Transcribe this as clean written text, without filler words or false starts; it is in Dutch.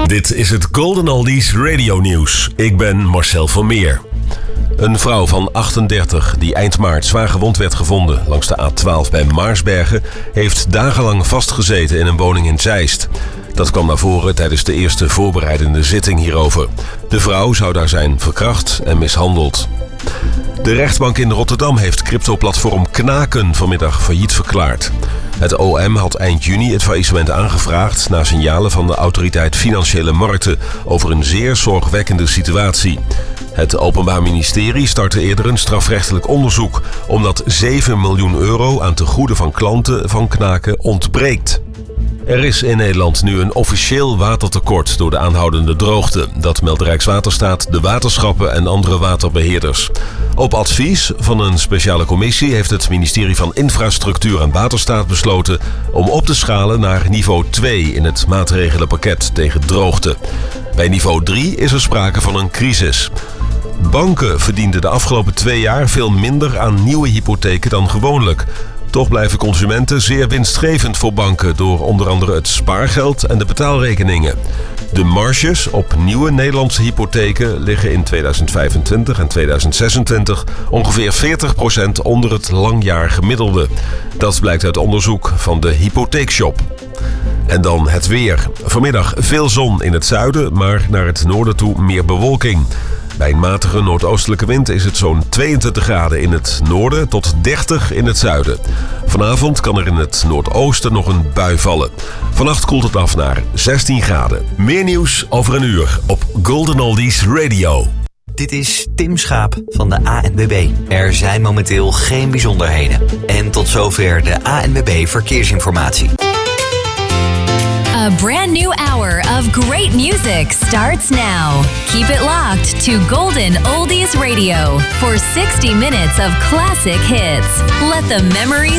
Dit is het Golden Oldies Radio Nieuws. Ik ben Marcel van Meer. Een vrouw van 38 die eind maart zwaar gewond werd gevonden langs de A12 bij Maarsbergen heeft dagenlang vastgezeten in een woning in Zeist. Dat kwam naar voren tijdens de eerste voorbereidende zitting hierover. De vrouw zou daar zijn verkracht en mishandeld. De rechtbank in Rotterdam heeft cryptoplatform Knaken vanmiddag failliet verklaard. Het OM had eind juni het faillissement aangevraagd na signalen van de Autoriteit Financiële Markten over een zeer zorgwekkende situatie. Het Openbaar Ministerie startte eerder een strafrechtelijk onderzoek omdat 7 miljoen euro aan tegoeden van klanten van Knaken ontbreekt. Er is in Nederland nu een officieel watertekort door de aanhoudende droogte. Dat meldt Rijkswaterstaat, de waterschappen en andere waterbeheerders. Op advies van een speciale commissie heeft het ministerie van Infrastructuur en Waterstaat besloten om op te schalen naar niveau 2 in het maatregelenpakket tegen droogte. Bij niveau 3 is er sprake van een crisis. Banken verdienden de afgelopen 2 jaar veel minder aan nieuwe hypotheken dan gewoonlijk. Toch blijven consumenten zeer winstgevend voor banken door onder andere het spaargeld en de betaalrekeningen. De marges op nieuwe Nederlandse hypotheken liggen in 2025 en 2026 ongeveer 40% onder het langjaar gemiddelde. Dat blijkt uit onderzoek van de Hypotheekshop. En dan het weer. Vanmiddag veel zon in het zuiden, maar naar het noorden toe meer bewolking. Bij een matige noordoostelijke wind is het zo'n 22 graden in het noorden tot 30 in het zuiden. Vanavond kan er in het noordoosten nog een bui vallen. Vannacht koelt het af naar 16 graden. Meer nieuws over een uur op Golden Oldies Radio. Dit is Tim Schaap van de ANWB. Er zijn momenteel geen bijzonderheden. En tot zover de ANWB Verkeersinformatie. A brand new hour of great music starts now. Keep it locked to Golden Oldies Radio for 60 minutes of classic hits. Let the memories